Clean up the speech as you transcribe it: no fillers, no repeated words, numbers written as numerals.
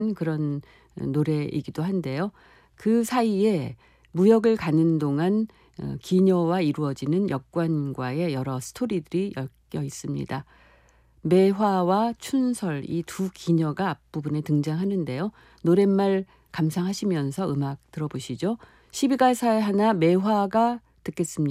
그런 노래이기도 한데요. 그 사이에 무역을 가는 동안 기녀와 이루어지는 역관과의 여러 스토리들이 엮여 있습니다. 매화와 춘설 이 두 기녀가 앞부분에 등장하는데요. 노랫말 감상하시면서 음악 들어보시죠. 시비가사의 하나 매화가 듣겠습니다.